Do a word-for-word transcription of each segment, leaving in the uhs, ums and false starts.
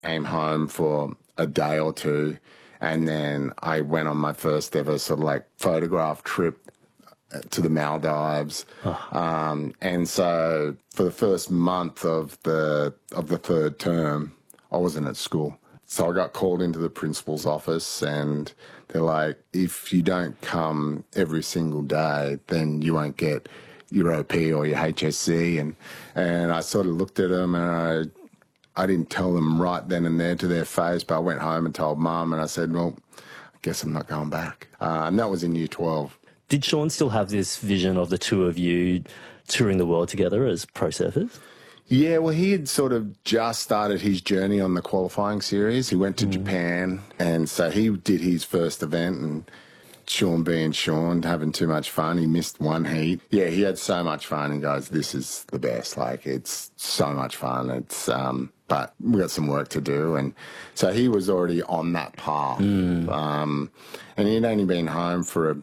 Came home for a day or two, and then I went on my first ever sort of like photograph trip to the Maldives. Oh. Um, and so for the first month of the of the third term, I wasn't at school. So I got called into the principal's office, and they're like, if you don't come every single day, then you won't get your O P or your H S C. And, and I sort of looked at them, and I I didn't tell them right then and there to their face, but I went home and told Mum, and I said, well, I guess I'm not going back. Uh, and that was in year twelve. Did Shaun still have this vision of the two of you touring the world together as pro surfers? Yeah, well, he had sort of just started his journey on the qualifying series. He went to Mm. Japan, and so he did his first event, and Shaun being Shaun, having too much fun. He missed one heat. Yeah, he had so much fun, and goes, this is the best. Like, it's so much fun. It's, um, but we got some work to do. And so he was already on that path. Mm. Um, and he'd only been home for a,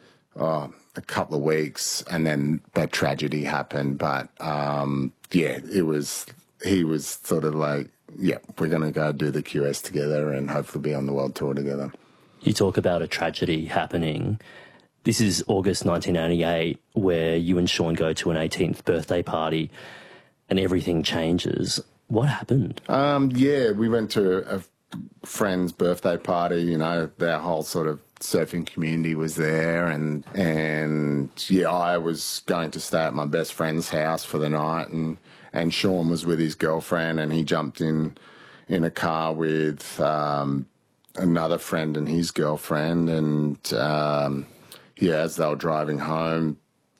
oh, a couple of weeks, and then that tragedy happened. But, um, yeah, it was, he was sort of like, yeah, we're going to go do the Q S together and hopefully be on the world tour together. You talk about a tragedy happening. This is August nineteen eighty-eight, where you and Shaun go to an eighteenth birthday party and everything changes. What happened? Um, yeah, we went to a friend's birthday party. You know, their whole sort of surfing community was there, and and yeah, I was going to stay at my best friend's house for the night, and and Shaun was with his girlfriend, and he jumped in in a car with um, another friend and his girlfriend, and um, yeah, as they were driving home,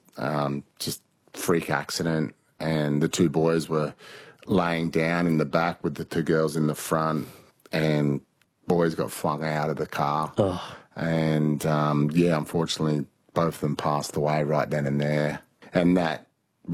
um, just freak accident, and the two boys were laying down in the back with the two girls in the front, and boys got flung out of the car. Oh. And um, yeah, unfortunately, both of them passed away right then and there. And that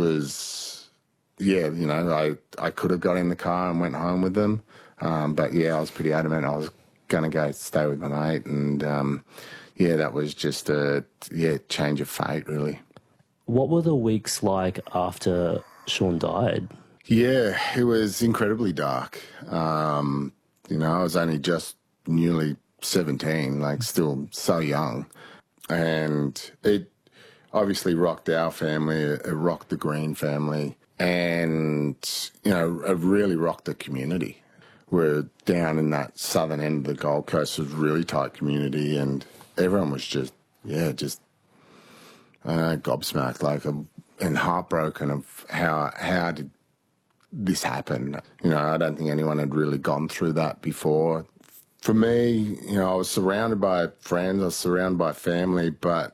was, yeah, you know, I, I could have got in the car and went home with them. Um, but yeah, I was pretty adamant I was going to go stay with my mate. And um, yeah, that was just a yeah change of fate, really. What were the weeks like after Shaun died? Yeah, it was incredibly dark. Um, you know, I was only just newly seventeen, like still so young. And it obviously rocked our family, it rocked the Green family, and, you know, it really rocked the community. We're down in that southern end of the Gold Coast, it was a really tight community, and everyone was just, yeah, just, I don't know, gobsmacked, like, and heartbroken of how, how did this happen. You know, I don't think anyone had really gone through that before. For me, you know, I was surrounded by friends, I was surrounded by family, but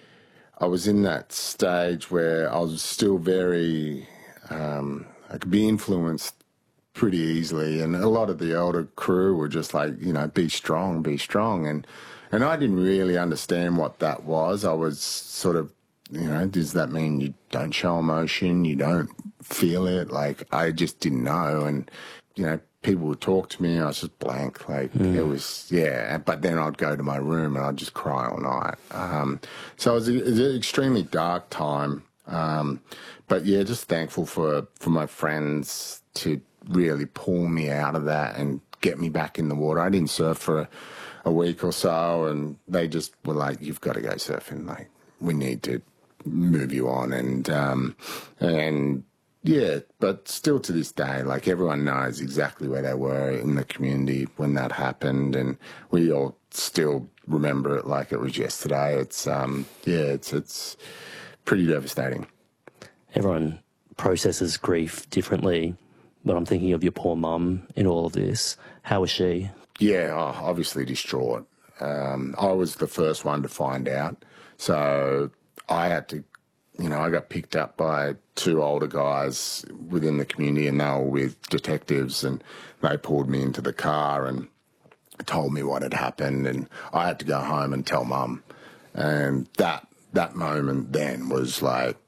I was in that stage where I was still very, um, I could be influenced pretty easily, and a lot of the older crew were just like, you know, be strong, be strong, and and I didn't really understand what that was. I was sort of, you know, does that mean you don't show emotion, you don't feel it? Like, I just didn't know, and, you know, people would talk to me, I was just blank, like, mm. it was, yeah, but then I'd go to my room and I'd just cry all night. Um, so it was, a, it was an extremely dark time, um, but yeah, just thankful for, for my friends to really pull me out of that and get me back in the water. I didn't surf for a, a week or so, and they just were like, you've got to go surfing, like, we need to move you on, and um, and yeah, but still to this day, like, everyone knows exactly where they were in the community when that happened, and we all still remember it like it was yesterday. It's um, yeah, it's it's pretty devastating. Everyone processes grief differently, but I'm thinking of your poor mum in all of this. How was she? Yeah, oh, obviously distraught. Um, I was the first one to find out, so I had to, you know, I got picked up by two older guys within the community, and they were with detectives, and they pulled me into the car and told me what had happened, and I had to go home and tell Mum. And that that moment then was like,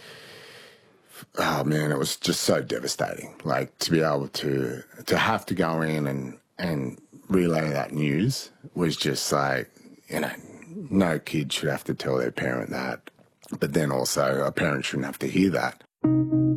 oh man, it was just so devastating. Like, to be able to to have to go in and and relay that news was just like, you know, no kid should have to tell their parent that. But then also, a parent shouldn't have to hear that.